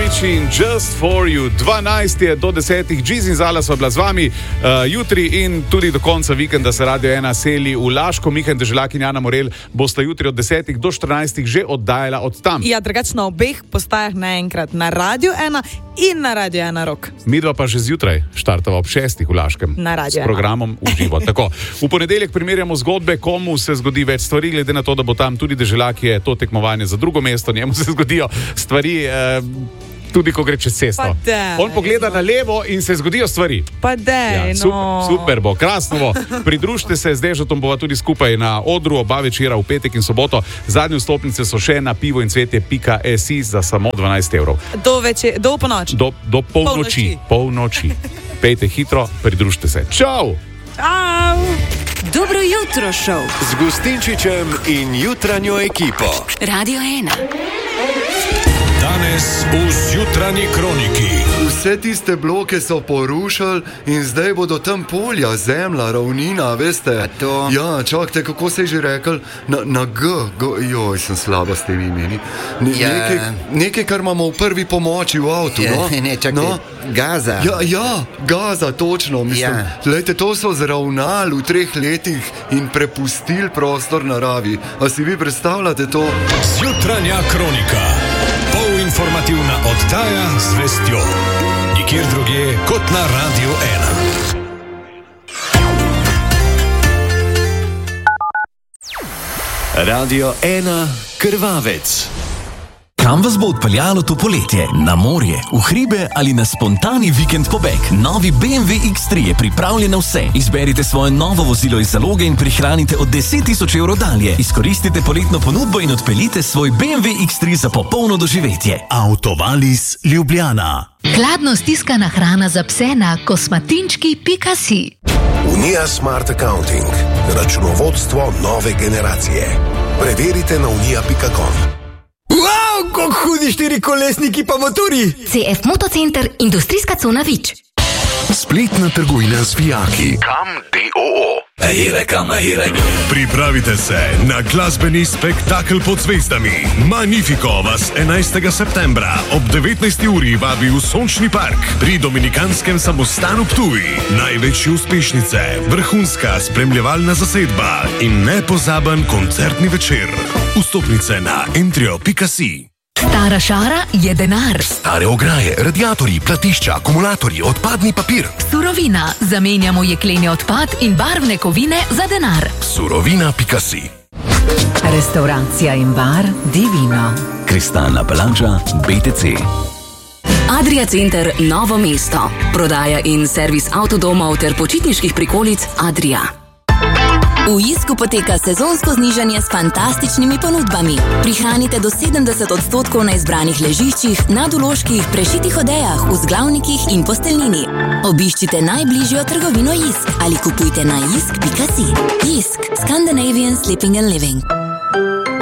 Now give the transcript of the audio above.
Avicii in Just For You. 12 je do 10. Giz in Zala sva bila z vami. Jutri in tudi do konca vikenda se Radio 1 seli v Laško. Miha Deželak in Jana Morel bosta jutri od 10. do 14. že oddajala od tam. Ja, drugače na obeh postajah naenkrat. Na Radio 1 in na Radio 1 Rock. Midva pa že zjutraj štartava ob 6. v Laškem. Na Radio 1. S programom v živo. Tako. V ponedeljek primerjamo zgodbe, komu se zgodi več stvari, glede na to, da bo tam tudi Deželak, je to tekmovanje za drugo mesto, njemu se zgodijo stvari, tudi ko gre čez cesto. On pogleda na levo in se zgodijo stvari. Pa dej, Super bo, krasno bo. Pridružite se, z Dežatom bova tudi skupaj na odru oba večera v petek in soboto. Zadnje vstopnice so še na pivoincvetje.si za samo 12 evrov. Do ponoči. Do polnoči. Pejte hitro, pridružite se. Čau! Čau! Dobro jutro, šov. Z Gustinčičem in jutranjo ekipo. Radio 1. Danes v Zjutranji kroniki. Vse tiste bloke so porušili in zdaj bodo tam polja, zemlja, ravnina, veste. To... Ja, čakajte, kako se je že rekel? Na G. Joj, sem slaba s temi imeni. Nekaj, kar imamo v prvi pomoči v avtu, no? Ne, čakaj, Gaza. Ja, Gaza, točno. Mislim, lejte, to so zravnali v 3 letih in prepustili prostor naravi. A si vi predstavljate to? Zjutranja kronika. Informativna oddaja z vestjo. Nikjer drugje kot na Radio 1. Radio 1 Krvavec. Kam vas bo odpeljalo to poletje? Na morje, v hribe ali na spontani vikend pobeg? Novi BMW X3 je pripravljen na vse. Izberite svoje novo vozilo iz zaloge in prihranite od 10.000 evrov dalje. Izkoristite poletno ponudbo in odpeljite svoj BMW X3 za popolno doživetje. Autovalis Ljubljana. Hladno stiskana hrana za pse na kosmatinčki.si. Unija Smart Accounting. Računovodstvo nove generacije. Preverite na unija.com. Wow, kako hudi 4-kolesniki pa motori! CF Motocenter, industrijska cona Vič. Spletna trgovina z vijaki. Kam D.O.O. Pripravite se na glasbeni spektakel pod zvezdami. Magnifico vas 11. septembra ob 19. uri vabi v Sončni park pri Dominikanskem samostanu Ptuj. Največje uspešnice, vrhunska spremljevalna zasedba in nepozaben koncertni večer. Vstopnice na entrio.si. Stara šara je denar. Stare ograje, radiatorji, platišča, akumulatorji, odpadni papir. Surovina. Zamenjamo jekleni odpad in barvne kovine za denar. Surovina.si. Restauracija in bar Divino. Kristalna palača BTC. Adria Center Novo mesto. Prodaja in servis avtodomov ter počitniških prikolic Adria. V Jisku poteka sezonsko znižanje s fantastičnimi ponudbami. Prihranite do 70% na izbranih ležiščih, nadvložkih, prešitih odejah, vzglavnikih in posteljnini. Obiščite najbližjo trgovino Jisk ali kupujte na jisk.si. Jisk, Scandinavian Sleeping and Living.